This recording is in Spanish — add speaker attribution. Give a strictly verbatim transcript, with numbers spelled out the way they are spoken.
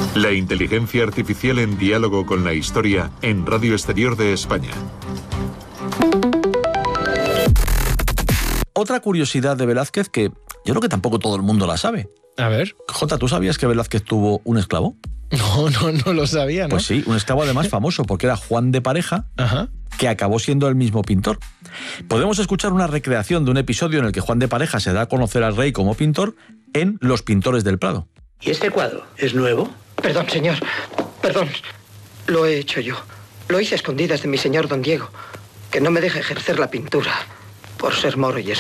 Speaker 1: La inteligencia artificial en diálogo con la historia en Radio Exterior de España.
Speaker 2: Otra curiosidad de Velázquez que yo creo que tampoco todo el mundo la sabe.
Speaker 3: A ver.
Speaker 2: Jota, ¿tú sabías que Velázquez tuvo un esclavo?
Speaker 3: No, no, no lo sabía, ¿no?
Speaker 2: Pues sí, un esclavo además famoso, porque era Juan de Pareja,
Speaker 3: Ajá.
Speaker 2: que acabó siendo el mismo pintor. Podemos escuchar una recreación de un episodio en el que Juan de Pareja se da a conocer al rey como pintor en Los Pintores del Prado.
Speaker 4: ¿Y este cuadro es nuevo?
Speaker 5: Perdón, señor. Perdón. Lo he hecho yo. Lo hice a escondidas de mi señor don Diego, que no me deja ejercer la pintura por ser moro y